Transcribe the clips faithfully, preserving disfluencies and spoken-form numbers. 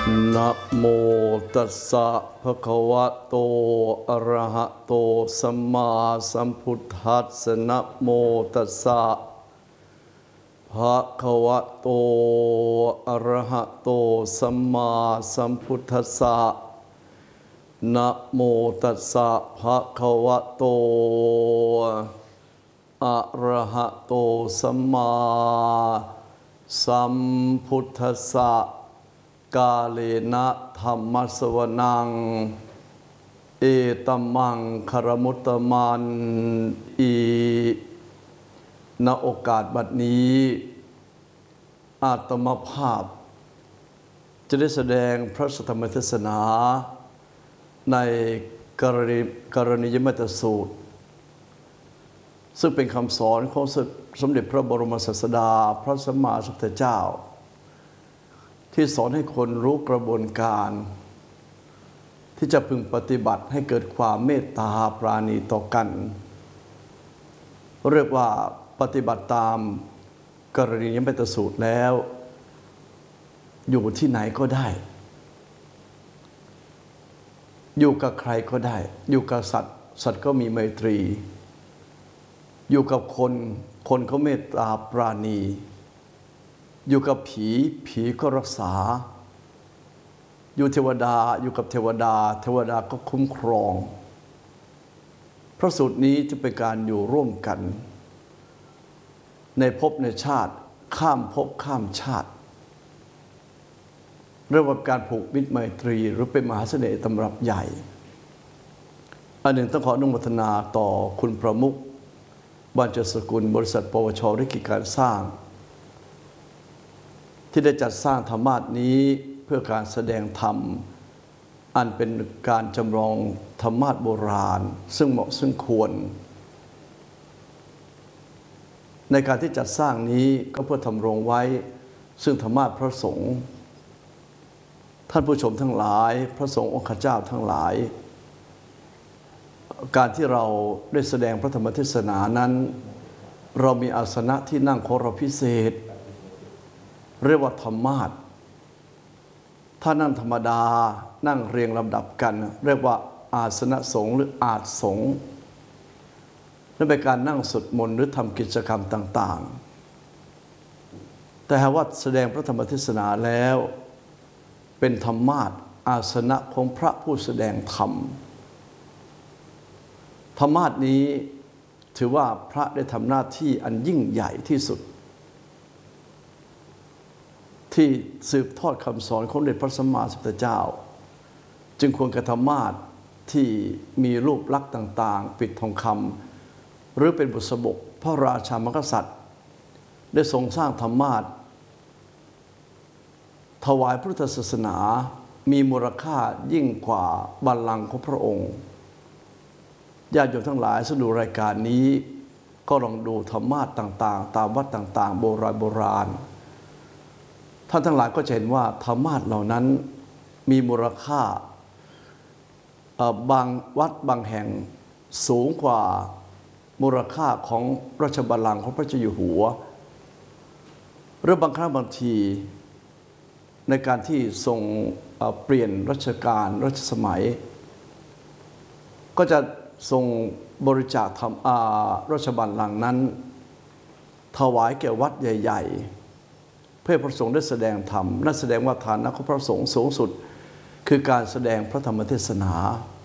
นะโมตัสสะภะคะวะโตอะระหะโตสัมมาสัมพุทธัสสะนะโมตัสสะภะคะวะโตอะระหะโตสัมมาสัมพุทธัสสะนะโมตัสสะภะคะวะโตอะระหะโตสัมมาสัมพุทธัสสะกาเลนะธัมมัสสวนังเอตัมมังคารมุตตมันอีณโอกาสบัดนี้อาตมภาพจะได้แสดงพระธรรมเทศนาในกรณีกรณียมัตตสูตรซึ่งเป็นคำสอนของสมเด็จพระบรมศาสดาพระสัมมาสัมพุทธเจ้าที่สอนให้คนรู้กระบวนการที่จะพึงปฏิบัติให้เกิดความเมตตาปราณีต่อกันเรียกว่าปฏิบัติตามกรณียมัตตสูตรแล้วอยู่ที่ไหนก็ได้อยู่กับใครก็ได้อยู่กับสัตว์สัตว์ก็มีไมตรีอยู่กับคนคนเขาเมตตาปราณีอยู่กับผีผีก็รักษาอยู่เทวดาอยู่กับเทวดาเทวดาก็คุ้มครองพระสูตรนี้จะเป็นการอยู่ร่วมกันในภพในชาติข้ามภพข้ามชาติเรียกว่าการผูกมิตรไมตรีหรือเป็นมหาเสน่ห์ตำรับใหญ่อันหนึ่งต้องขออนุโมทนาต่อคุณประมุขบัญจสกุลบริษัทปวชริกิจการสร้างที่ได้จัดสร้างธรรมาสนี้เพื่อการแสดงธรรมอันเป็นการจำลองธรรมาสโบราณซึ่งเหมาะซึ่งควรในการที่จัดสร้างนี้ก็เพื่อทำรงไว้ซึ่งธรรมาสพระสงฆ์ท่านผู้ชมทั้งหลายพระสงฆ์องค์ข้าเจ้าทั้งหลายการที่เราได้แสดงพระธรรมเทศนานั้นเรามีอาสนะที่นั่งของเราพิเศษเรียกว่าธรรมาสถ้านั่งธรรมดานั่งเรียงลำดับกันเรียกว่าอาสนะสงฆ์หรืออาสสงฆ์นั่นเป็นการนั่งสวดมนต์หรือทำกิจกรรมต่างๆแต่หากว่าแสดงพระธรรมเทศนาแล้วเป็นธรรมาสอาสนะของพระผู้แสดงธรรมธรรมาสนี้ถือว่าพระได้ทำหน้าที่อันยิ่งใหญ่ที่สุดที่สืบทอดคำสอนของเดชพระสัมมาสัมพุทธเจ้าจึงควรกระธรรมาสที่มีรูปลักษณ์ต่างๆปิดทองคำหรือเป็นบุษบกพระราชามกษัตริย์ได้ทรงสร้างธรรมาสถวายพุทธศาสนามีมูลค่ายิ่งกว่าบัลลังก์ของพระองค์ญาติโยมทั้งหลายสดูรายการนี้ก็ลองดูธรรมาสต่างๆตามวัดต่างๆโบราณโบราณท่านทั้งหลายก็จะเห็นว่าธรรมาสเหล่านั้นมีมูลค่าบางวัดบางแห่งสูงกว่ามูลค่าของราชบัลลังก์ของพระเจ้าอยู่หัวหรือบางครั้งบางทีในการที่ทรงเปลี่ยนรัชกาลรัชสมัยก็จะทรงบริจาคทำราชบัลลังก์นั้นถวายแก่วัดใหญ่ๆเพื่อพระสงฆ์ได้แสดงธรรมนั่นแสดงว่าฐานะของพระสงฆ์สูงสุดคือการแสดงพระธรรมเทศนา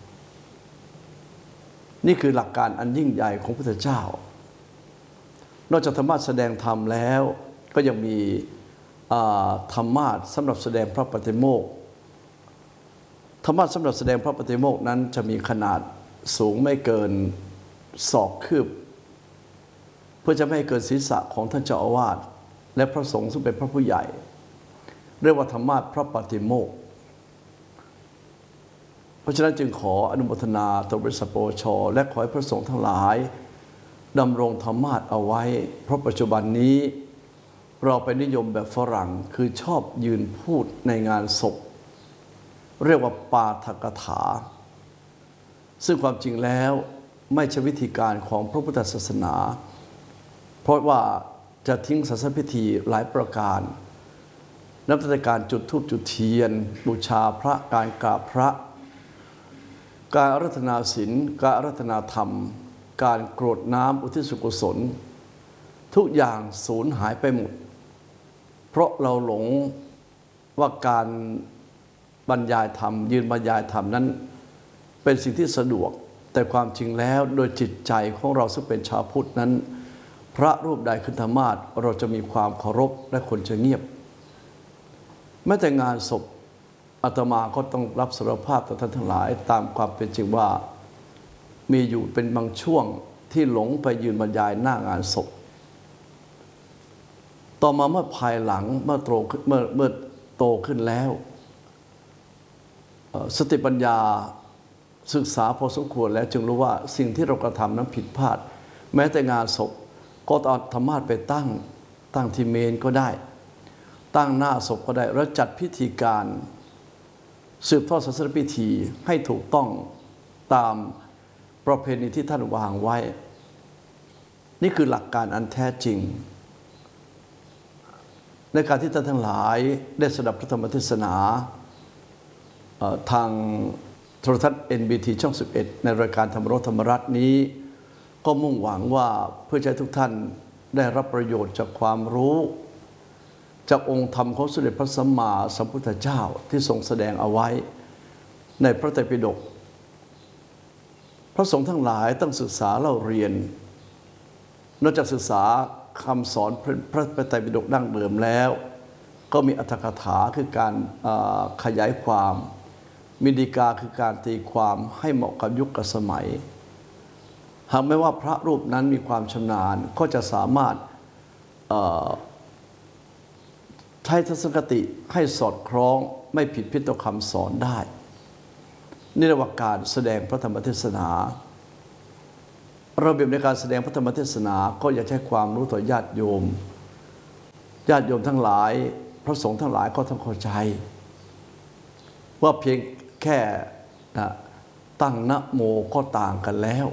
นี่คือหลักการอันยิ่งใหญ่ของพระพุทธเจ้านอกจากธรรมะแสดงธรรมแล้วก็ยังมีธรรมะสำหรับแสดงพระปฏิโมกข์ธรรมะสำหรับแสดงพระปฏิโมกข์นั้นจะมีขนาดสูงไม่เกินศอกคืบเพื่อจะไม่ให้เกินศีรษะของท่านเจ้าอาวาสและพระสงฆ์ซึ่งเป็นพระผู้ใหญ่เรียกว่าธรรมะพระปฏิโมกข์เพราะฉะนั้นจึงขออนุโมทนาต่อบริษัทปวชและขอให้พระสงฆ์ทั้งหลายดำรงธรรมะเอาไว้เพราะปัจจุบันนี้เราไปนิยมแบบฝรั่งคือชอบยืนพูดในงานศพเรียกว่าปาฐกถาซึ่งความจริงแล้วไม่ใช่วิธีการของพระพุทธศาสนาเพราะว่าจะทิ้งศาสนพิธีหลายประการนับตั้งแต่การจุดธูปจุดเทียนบูชาพระการกราบพระการอาราธนาศีลการอาราธนาธรรมการกรวดน้ำอุทิศส่วนกุศลทุกอย่างสูญหายไปหมดเพราะเราหลงว่าการบรรยายธรรมยืนบรรยายธรรมนั้นเป็นสิ่งที่สะดวกแต่ความจริงแล้วโดยจิตใจของเราซึ่งเป็นชาวพุทธนั้นพระรูปใดขึ้นธรรมาสน์เราจะมีความเคารพและคนจะเงียบแม้แต่งานศพอาตมาก็ต้องรับสารภาพต่อท่านทั้งหลายตามความเป็นจริงว่ามีอยู่เป็นบางช่วงที่หลงไปยืนบรรยายหน้างานศพต่อมาเมื่อภายหลังเมื่อโตขึ้นเมื่อเมื่อโตขึ้นแล้วสติปัญญาศึกษาพอสมควรแล้วจึงรู้ว่าสิ่งที่เรากระทำนั้นผิดพลาดแม้แต่งานศพก็เอาธรรมาสน์ไปตั้งตั้งที่เมนก็ได้ตั้งหน้าศพก็ได้แล้วจัดพิธีการสืบทอดศาสนพิธีให้ถูกต้องตามประเพณีที่ท่านวางไว้นี่คือหลักการอันแท้จริงในการที่ท่านทั้งหลายได้สดับพระธรรมเทศนาทางโทรทัศน์ เอ็น บี ที ช่องสิบเอ็ดในรายการธรรมรสธรรมรัตน์นี้ก็มุ่งหวังว่าเพื่อให้ทุกท่านได้รับประโยชน์จากความรู้จากองค์ธรรมของสมเด็จพระสัมมาสัมพุทธเจ้าที่ทรงแสดงเอาไว้ในพระไตรปิฎกพระสงฆ์ทั้งหลายต้องศึกษาเล่าเรียนนอกจากศึกษาคำสอนพระไตรปิฎกดั้งเดิมแล้วก็มีอรรถกถาคือการขยายความมีฎีกาคือการตีความให้เหมาะกับยุคกับสมัยหากไม่ว่าพระรูปนั้นมีความชำนาญก็จะสามารถใช้ทัศนคติให้สอดคล้องไม่ผิดพิษต่อคำสอนได้นี่เรียกว่าการแสดงพระธรรมเทศนาระเบียบในการแสดงพระธรรมเทศนาก็อย่าใช้ความรู้ต่อญาติโยมญาติโยมทั้งหลายพระสงฆ์ทั้งหลายก็ต้องเข้าใจว่าเพียงแค่ตั้งนะโมก็ต่างกันแล้ว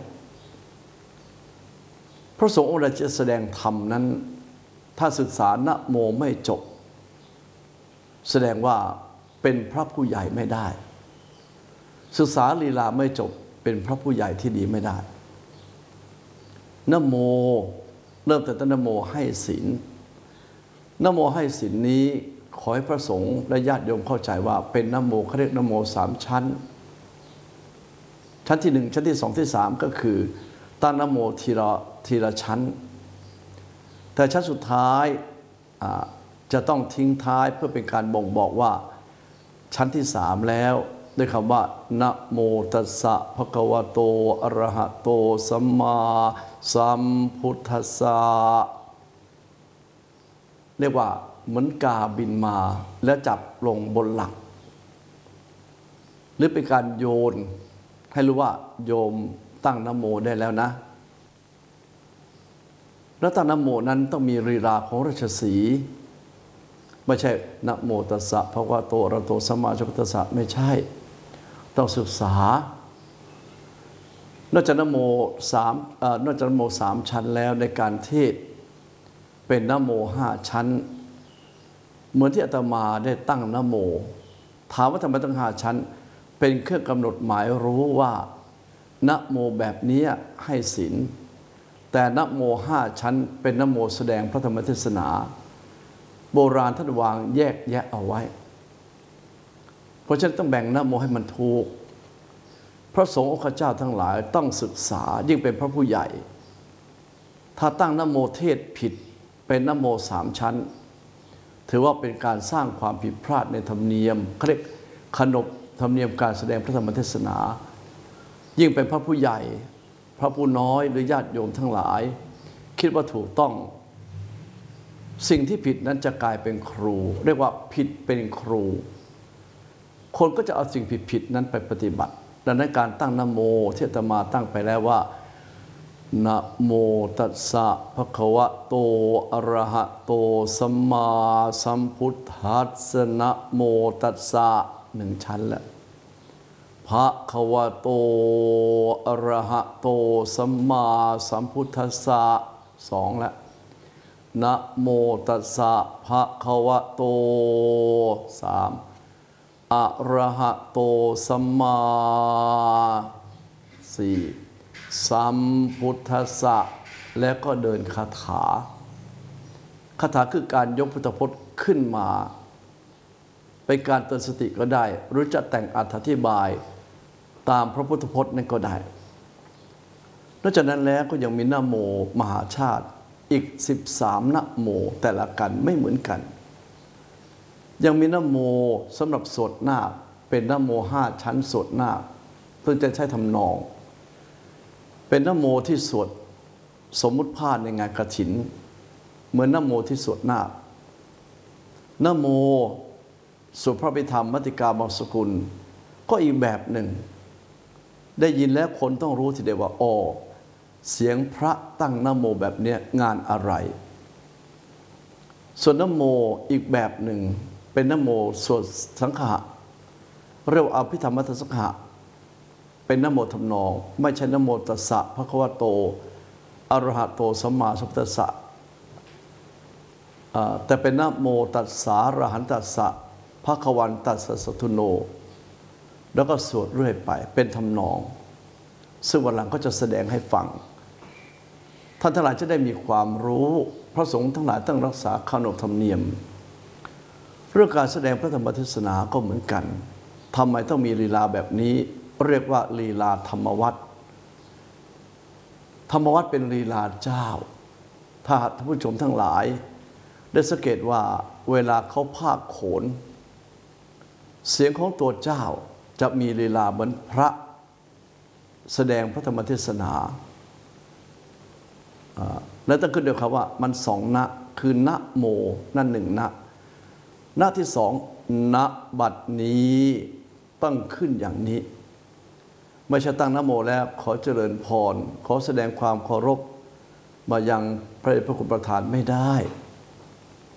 พระสงฆ์องค์ใดจะแสดงธรรมนั้นถ้าศึกษานะโมไม่จบแสดงว่าเป็นพระผู้ใหญ่ไม่ได้ศึกษาลีลาไม่จบเป็นพระผู้ใหญ่ที่ดีไม่ได้นะโมเริ่มแต่ต้นนะโมให้ศีลนะโมให้ศีลนี้ขอให้พระสงฆ์และญาติโยมเข้าใจว่าเป็นนะโมเขาเรียกนะโมสามชั้นชั้นที่หนึ่งชั้นที่สองที่สามก็คือตั้งนะโมทีละทีละชั้นแต่ชั้นสุดท้ายจะต้องทิ้งท้ายเพื่อเป็นการบ่งบอกว่าชั้นที่สามแล้วด้วยคำว่านะโมตัสสะภะคะวะโตอะระหะโตสัมมาสัมพุทธัสสะเรียกว่าเหมือนกาบินมาแล้วจับลงบนหลักหรือเป็นการโยนให้รู้ว่าโยมตั้งนะโมได้แล้วนะแล้วตั้งนะโมนั้นต้องมีลีลาของราชสีห์ไม่ใช่นะโมตัสสะภะคะวะโตอะระหะโตสัมมาสัมพุทธัสสะไม่ใช่ต้องศึกษานอกจากนะโมสามนอกจากนะโมสามชั้นแล้วในการเทศเป็นนะโมห้าชั้นเหมือนที่อาตมาได้ตั้งนะโมถามว่าทำไมต้องห้าชั้นเป็นเครื่องกำหนดหมายรู้ว่านะโมแบบนี้ให้ศีลแต่นะโมห้าชั้นเป็นนะโมแสดงพระธรรมเทศนาโบราณท่านวางแยกแยะเอาไว้เพราะฉะนั้นต้องแบ่งนะโมให้มันถูกพระสงฆ์องค์เจ้าทั้งหลายต้องศึกษายิ่งเป็นพระผู้ใหญ่ถ้าตั้งนะโมเทศผิดเป็นนะโมสามชั้นถือว่าเป็นการสร้างความผิดพลาดในธรรมเนียมเขาเรียกขนบธรรมเนียมการแสดงพระธรรมเทศนายิ่งเป็นพระผู้ใหญ่พระผู้น้อยหรือญาติโยมทั้งหลายคิดว่าถูกต้องสิ่งที่ผิดนั้นจะกลายเป็นครูเรียกว่าผิดเป็นครูคนก็จะเอาสิ่งผิดๆนั้นไปปฏิบัติดังนั้นการตั้งนะโมที่อาตมาตั้งไปแล้วว่านะโมตัสสะภะคะวะโตอะระหะโตสัมมาสัมพุทธัสสะนะโมตัสสะหนึ่งชั้นแล้วภะคะวะโตอะระหะโตสัมมาสัมพุทธัสสะสองแล้วนะโมตัสสะภะคะวะโตสามอะระหะโตสัมมาสี่สัมพุทธัสสะแล้วก็เดินคาถาคาถาคือการยกพุทธพจน์ขึ้นมาเป็นการเตือนสติก็ได้หรือจะแต่งอธิบายตามพระพุทธพจน์นั่นก็ได้นอกจากนั้นแล้วก็ยังมีนะโมมหาชาติอีกสิบสามนะโมแต่ละกันไม่เหมือนกันยังมีนะโมสำหรับสวดนาคเป็นนะโมห้าชั้นสวดนาคเพื่อจะใช้ทำนองเป็นนะโมที่สวดสมมุติพาดในงานกฐินเหมือนนะโมที่สวดนาคนะโมสวดพระพิธรรมมัตติกาบางสกุลก็อีกแบบหนึ่งได้ยินแล้วคนต้องรู้ทีเดียวว่าอ๋อเสียงพระตั้งนะโมแบบนี้งานอะไรส่วนนะโมอีกแบบหนึ่งเป็นนะโมสวดสังฆะเรียกว่าอภิธรรมมัทธสังฆะเป็นนะโมทำนองไม่ใช่นะโมตัสสะภะคะวะโตอะระหะโตสัมมาสัมพุทธัสสะแต่เป็นนะโมตัสสะอรหันตัสสะภะคะวันตัสสะสัทธุโนแล้วก็สวดเรื่อยไปเป็นทำนองซึ่งวันหลังก็จะแสดงให้ฟังท่านทั้งหลายจะได้มีความรู้พระสงฆ์ทั้งหลายต้องรักษาขนบธรรมเนียมเรื่องการแสดงพระธรรมเทศนาก็เหมือนกันทำไมต้องมีลีลาแบบนี้เรียกว่าลีลาธรรมวัตรธรรมวัตรเป็นลีลาเจ้าถ้าท่านผู้ชมทั้งหลายได้สังเกตว่าเวลาเขาพากโขนเสียงของตัวเจ้าจะมีลีลาเหมือนพระแสดงพระธรรมเทศนาแล้วต้องขึ้นด้วยคำว่ามันสองนะคือนะโมนั่นหนึ่งนะนะที่สองณบัดนี้ต้องขึ้นอย่างนี้ไม่ใช่ตั้งนะโมแล้วขอเจริญพรขอแสดงความเคารพมายังพระเดชพระคุณประธานไม่ได้